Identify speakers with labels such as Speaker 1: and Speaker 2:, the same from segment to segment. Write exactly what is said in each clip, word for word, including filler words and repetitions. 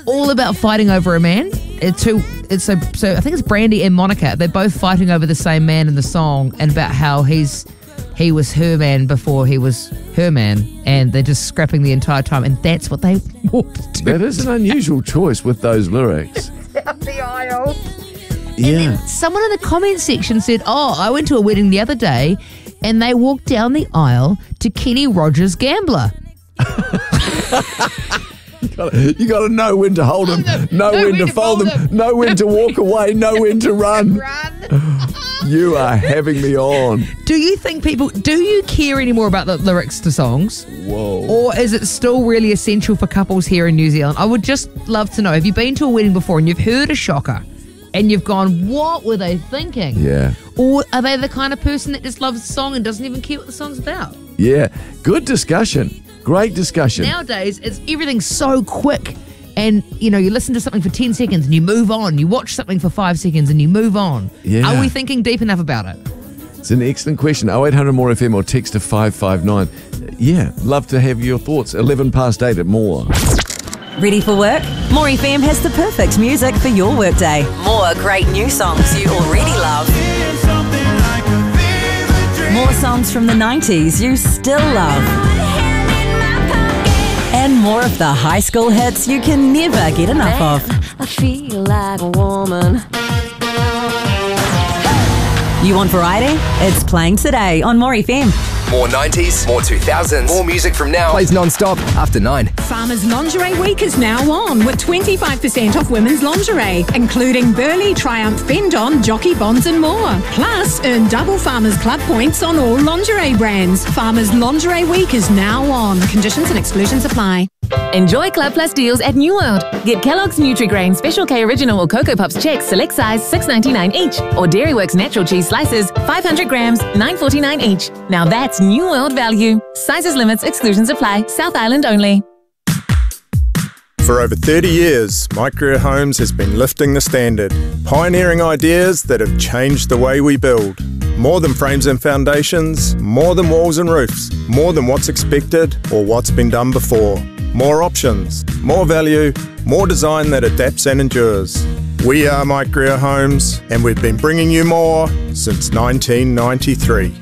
Speaker 1: all about fighting over a man. It's two. It's so. So I think it's Brandy and Monica. They're both fighting over the same man in the song, and about how he's he was her man before he was her man, and they're just scrapping the entire time. And that's what they walked to.
Speaker 2: That is an unusual choice with those lyrics.
Speaker 1: Down the aisle.
Speaker 2: Yeah.
Speaker 1: Someone in the comment section said, "Oh, I went to a wedding the other day, and they walked down the aisle to Kenny Rogers' Gambler."
Speaker 2: You gotta, you gotta know when to hold them,
Speaker 1: Oh,
Speaker 2: know,
Speaker 1: no,
Speaker 2: when to fold them, know when to walk away, know when to run.
Speaker 1: Run.
Speaker 2: You are having me on.
Speaker 1: Do you think people, do you care anymore about the lyrics to songs?
Speaker 2: Whoa.
Speaker 1: Or is it still really essential for couples here in New Zealand? I would just love to know, have you been to a wedding before and you've heard a shocker and you've gone, what were they thinking?
Speaker 2: Yeah.
Speaker 1: Or are they the kind of person that just loves the song and doesn't even care what the song's about?
Speaker 2: Yeah. Good discussion. Great discussion.
Speaker 1: Nowadays, it's everything's so quick. And, you know, you listen to something for ten seconds and you move on. You watch something for five seconds and you move on.
Speaker 2: Yeah.
Speaker 1: Are we thinking deep enough about it?
Speaker 2: It's an excellent question. oh eight hundred more F M or text to five five nine. Yeah, love to have your thoughts. eleven past eight at More.
Speaker 3: Ready for work? More F M has the perfect music for your workday. More great new songs you already love. More songs from the nineties you still love. And more of the high school hits you can never get enough of.
Speaker 4: I feel like a woman.
Speaker 3: You want variety? It's playing today on More F M.
Speaker 5: More nineties, more two thousands, more music from now. Plays non-stop after nine.
Speaker 6: Farmers Lingerie Week is now on with twenty-five percent off women's lingerie, including Burley, Triumph, Bendon, Jockey Bonds and more. Plus, earn double Farmers Club points on all lingerie brands. Farmers Lingerie Week is now on. Conditions and exclusions apply.
Speaker 7: Enjoy Club Plus deals at New World. Get Kellogg's Nutri-Grain Special K Original or Cocoa Puffs Chex select size six ninety-nine each, or Dairyworks Natural Cheese Slices five hundred grams nine forty-nine each. Now that's New World value. Sizes, limits, exclusions apply. South Island only.
Speaker 8: For over thirty years, My Career Homes has been lifting the standard, pioneering ideas that have changed the way we build. More than frames and foundations, more than walls and roofs, more than what's expected or what's been done before. More options, more value, more design that adapts and endures. We are My Career Homes, and we've been bringing you more since nineteen ninety-three.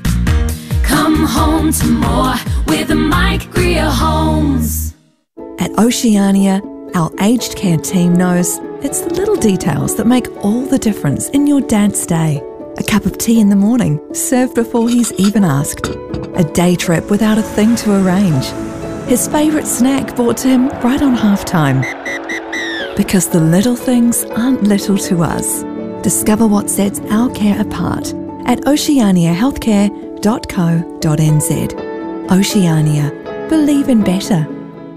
Speaker 4: Come home to more with the Mike Greer Homes.
Speaker 9: At Oceania, our aged care team knows it's the little details that make all the difference in your dad's day. A cup of tea in the morning, served before he's even asked. A day trip without a thing to arrange. His favourite snack brought to him right on halftime. Because the little things aren't little to us. Discover what sets our care apart at oceania healthcare dot co dot n z. Oceania. Believe in better.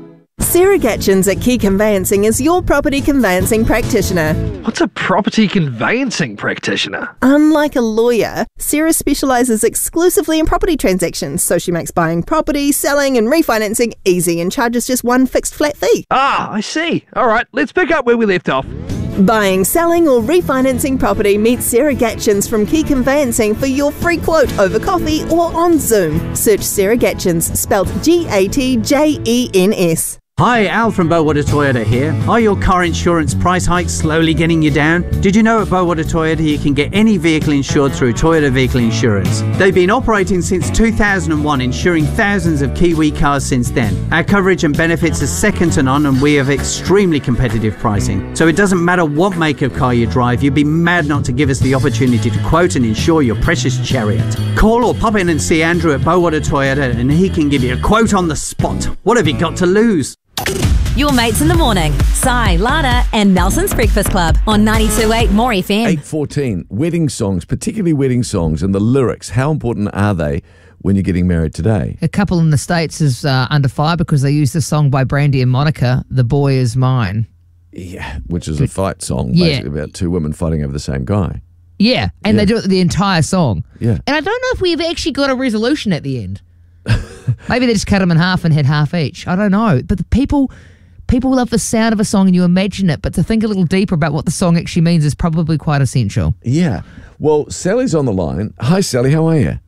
Speaker 10: Sarah Gatchins at Key Conveyancing is your property conveyancing practitioner.
Speaker 11: What's a property conveyancing practitioner?
Speaker 10: Unlike a lawyer, Sarah specialises exclusively in property transactions, so she makes buying property, selling and refinancing easy and charges just one fixed flat fee.
Speaker 11: Ah, I see. All right, let's pick up where we left off.
Speaker 10: Buying, selling or refinancing property, meet Sarah Gatchins from Key Conveyancing for your free quote over coffee or on Zoom. Search Sarah Gatchins, spelled G A T J E N S.
Speaker 12: Hi, Al from Bowater Toyota here. Are your car insurance price hikes slowly getting you down? Did you know at Bowater Toyota you can get any vehicle insured through Toyota Vehicle Insurance? They've been operating since two thousand one, insuring thousands of Kiwi cars since then. Our coverage and benefits are second to none, and we have extremely competitive pricing. So it doesn't matter what make of car you drive, you'd be mad not to give us the opportunity to quote and insure your precious chariot. Call or pop in and see Andrew at Bowater Toyota and he can give you a quote on the spot. What have you got to lose?
Speaker 3: Your mates in the morning. Sai, Lana and Nelson's Breakfast Club on ninety-two point eight More F M.
Speaker 2: eight fourteen, wedding songs, particularly wedding songs and the lyrics. How important are they when you're getting married today?
Speaker 1: A couple in the States is uh, under fire because they used the song by Brandy and Monica, The Boy Is Mine.
Speaker 2: Yeah, which is a fight song,
Speaker 1: Yeah.
Speaker 2: basically about two women fighting over the same guy.
Speaker 1: Yeah, and
Speaker 2: Yeah.
Speaker 1: they do it the entire song.
Speaker 2: Yeah.
Speaker 1: And I don't know if we've actually got a resolution at the end. Maybe they just cut them in half and had half each. I don't know. But the people people love the sound of a song and you imagine it, but to think a little deeper about what the song actually means is probably quite essential.
Speaker 2: Yeah. Well, Sally's on the line. Hi, Sally. How are you?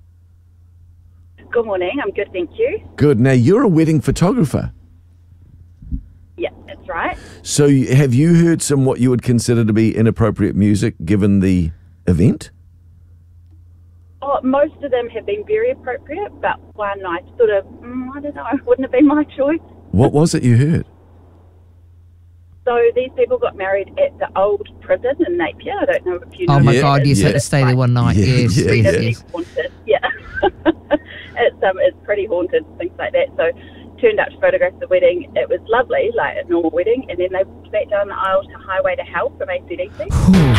Speaker 13: Good morning. I'm good, thank you.
Speaker 2: Good. Now, you're a wedding photographer.
Speaker 13: Yeah, that's right.
Speaker 2: So you- have you heard some what you would consider to be inappropriate music given the event?
Speaker 13: Oh, most of them have been very appropriate, but one I sort of, mm, I don't know, wouldn't have been my choice.
Speaker 2: What was it you heard?
Speaker 13: So these people got married at the old prison in Napier. I don't know if you know.
Speaker 1: Oh my
Speaker 2: Yeah,
Speaker 1: God, yes,
Speaker 2: yeah.
Speaker 1: I had to stay there one night.
Speaker 2: Yeah,
Speaker 1: yes,
Speaker 2: yeah,
Speaker 1: yes,
Speaker 2: yeah.
Speaker 1: yes.
Speaker 13: Haunted, yeah. it's um, it's pretty haunted, things like that. So turned up to photograph the wedding. It was lovely, like a normal wedding, and then they walked back down the aisle to Highway to Hell from A C D C.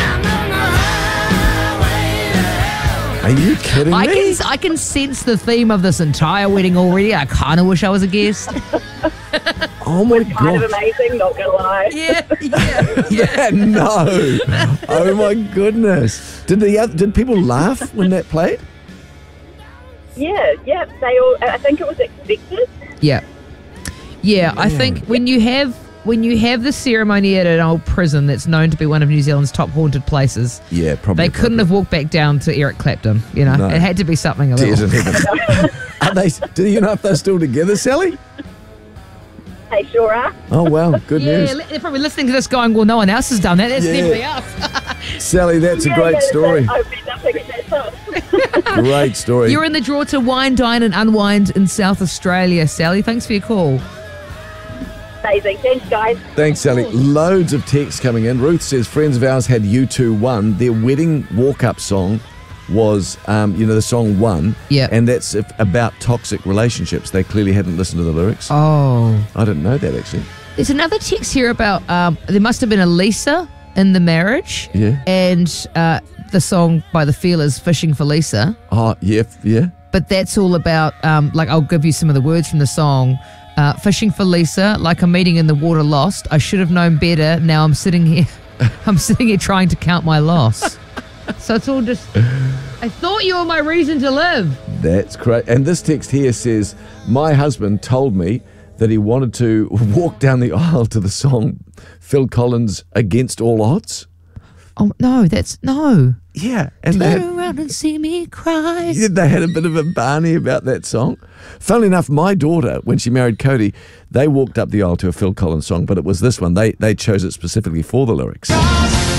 Speaker 2: Are you kidding
Speaker 1: I
Speaker 2: me?
Speaker 1: can I can sense the theme of this entire wedding already. I kind of wish I was a guest.
Speaker 2: Oh my
Speaker 13: Kind
Speaker 2: God.
Speaker 13: of amazing, not gonna lie.
Speaker 1: yeah, yeah.
Speaker 2: Yeah, no. Oh my goodness. Did the oth- did people laugh when that played?
Speaker 13: Yeah, yeah. They all. I think it was expected.
Speaker 1: Yeah, yeah. I think when you have when you have the ceremony at an old prison that's known to be one of New Zealand's top haunted places,
Speaker 2: Yeah, probably.
Speaker 1: they couldn't have walked back down to Eric Clapton. You know,
Speaker 2: No.
Speaker 1: it had to be something a
Speaker 2: Tears in
Speaker 1: little.
Speaker 2: heaven. Are they? Do you know if they're still together, Sally?
Speaker 13: They sure are.
Speaker 2: Oh wow, good
Speaker 1: Yeah,
Speaker 2: news,
Speaker 1: li- they're probably listening to this going, well, no one else has done that. That's
Speaker 2: Yeah.
Speaker 1: definitely us.
Speaker 2: Sally. That's a
Speaker 13: Yeah,
Speaker 2: great
Speaker 13: yeah,
Speaker 2: story.
Speaker 13: I've been nothing at that time.
Speaker 2: Great story.
Speaker 1: You're in the draw to wine, dine, and unwind in South Australia, Sally. Thanks for your call.
Speaker 13: Amazing. Thanks, guys.
Speaker 2: Thanks, Sally. Loads of texts coming in. Ruth says friends of ours had U two One. Their wedding walk-up song was, um, you know, the song One.
Speaker 1: Yeah.
Speaker 2: And that's if, about toxic relationships. They clearly hadn't listened to the lyrics.
Speaker 1: Oh.
Speaker 2: I didn't know that, actually.
Speaker 1: There's another text here about um, there must have been a Lisa in the marriage.
Speaker 2: Yeah.
Speaker 1: And uh, the song by the Feelers, Fishing for Lisa.
Speaker 2: Oh, yeah, f- yeah.
Speaker 1: But that's all about, um, like, I'll give you some of the words from the song. Uh, fishing for Lisa, like a meeting in the water lost. I should have known better. Now I'm sitting here. I'm sitting here trying to count my loss. So it's all just, I thought you were my reason to live.
Speaker 2: That's great. And this text here says, my husband told me that he wanted to walk down the aisle to the song Phil Collins' Against All Odds.
Speaker 1: Oh, no, that's, no.
Speaker 2: Yeah. And they
Speaker 1: Turn
Speaker 2: had,
Speaker 1: around and see me cry.
Speaker 2: yeah, they had a bit of a Barney about that song. Funnily enough, my daughter, when she married Cody, they walked up the aisle to a Phil Collins song, but it was this one. They, they chose it specifically for the lyrics.